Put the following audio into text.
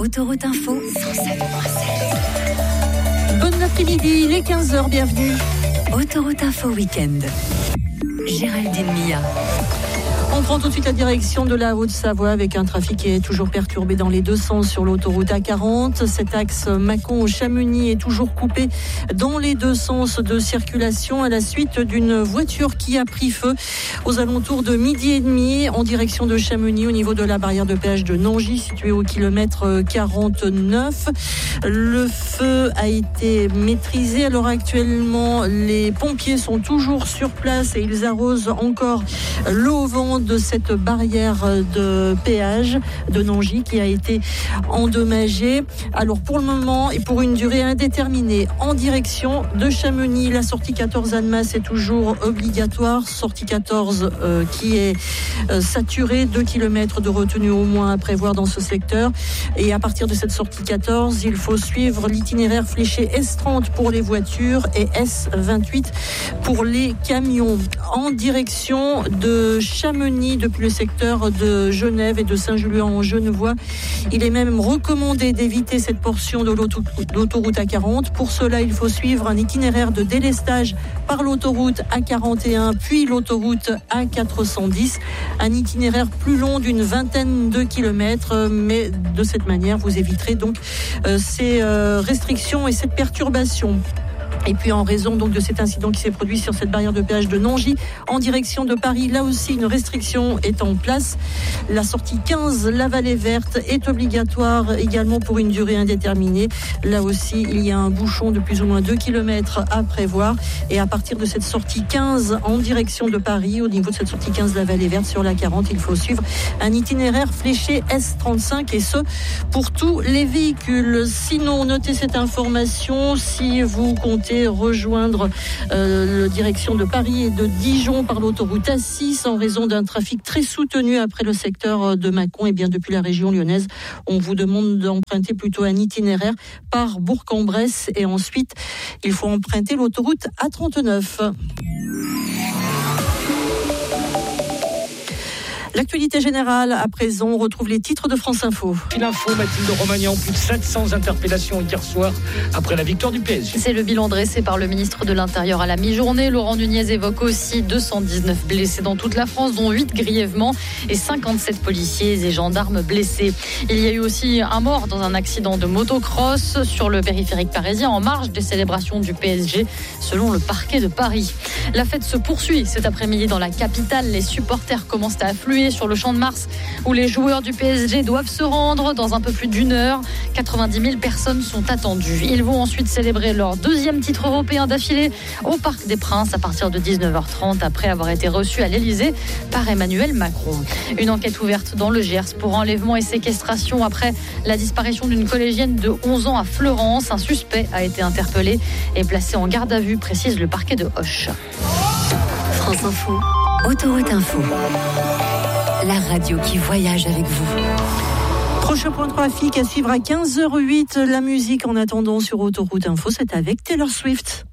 Autoroute Info 107.7. Bon après-midi, il est 15h, bienvenue. Autoroute Info Week-end. Géraldine Mia. On prend tout de suite la direction de la Haute-Savoie avec un trafic qui est toujours perturbé dans les deux sens sur l'autoroute A40. Cet axe Mâcon-Chamonix est toujours coupé dans les deux sens de circulation à la suite d'une voiture qui a pris feu aux alentours de 12h30 en direction de Chamonix au niveau de la barrière de péage de Nangy située au kilomètre 49. Le feu a été maîtrisé. Alors actuellement, les pompiers sont toujours sur place et ils arrosent encore l'eau au vent de cette barrière de péage de Nangy qui a été endommagée. Alors pour le moment et pour une durée indéterminée, en direction de Chamonix, la sortie 14 Annemasse est toujours obligatoire. Sortie 14 qui est saturée, 2 km de retenue au moins à prévoir dans ce secteur. Et à partir de cette sortie 14, il faut suivre l'itinéraire fléché S30 pour les voitures et S28 pour les camions. En direction de Chamonix, depuis le secteur de Genève et de Saint-Julien-en-Genevois. Il est même recommandé d'éviter cette portion de l'autoroute A40. Pour cela, il faut suivre un itinéraire de délestage par l'autoroute A41 puis l'autoroute A410. Un itinéraire plus long d'une vingtaine de kilomètres, mais de cette manière, vous éviterez donc ces restrictions et cette perturbation. Et puis en raison donc de cet incident qui s'est produit sur cette barrière de péage de Nangy, en direction de Paris, là aussi une restriction est en place. La sortie 15, la Vallée Verte, est obligatoire également pour une durée indéterminée. Là aussi, il y a un bouchon de plus ou moins 2 km à prévoir. Et à partir de cette sortie 15 en direction de Paris, au niveau de cette sortie 15, la Vallée Verte sur la 40, il faut suivre un itinéraire fléché S35 et ce, pour tous les véhicules. Sinon, notez cette information, si vous comptez rejoindre la direction de Paris et de Dijon par l'autoroute A6 en raison d'un trafic très soutenu après le secteur de Mâcon, et bien depuis la région lyonnaise, on vous demande d'emprunter plutôt un itinéraire par Bourg-en-Bresse et ensuite il faut emprunter l'autoroute A39. L'actualité générale, à présent, on retrouve les titres de France Info. L'info, Mathilde Romagnan, plus de 700 interpellations hier soir après la victoire du PSG. C'est le bilan dressé par le ministre de l'Intérieur à la mi-journée. Laurent Nunez évoque aussi 219 blessés dans toute la France, dont 8 grièvement et 57 policiers et gendarmes blessés. Il y a eu aussi un mort dans un accident de motocross sur le périphérique parisien en marge des célébrations du PSG, selon le parquet de Paris. La fête se poursuit cet après-midi dans la capitale. Les supporters commencent à affluer sur le Champ de Mars où les joueurs du PSG doivent se rendre dans un peu plus d'une heure. 90 000 personnes sont attendues. Ils vont ensuite célébrer leur deuxième titre européen d'affilée au Parc des Princes à partir de 19h30 après avoir été reçus à l'Elysée par Emmanuel Macron. Une enquête ouverte dans le Gers pour enlèvement et séquestration après la disparition d'une collégienne de 11 ans à Fleurance. Un suspect a été interpellé et placé en garde à vue, précise le parquet de Auch. France Info, Autoroute Info. La radio qui voyage avec vous. Prochain point de trafic à suivre à 15h08. La musique en attendant sur Autoroute Info, c'est avec Taylor Swift.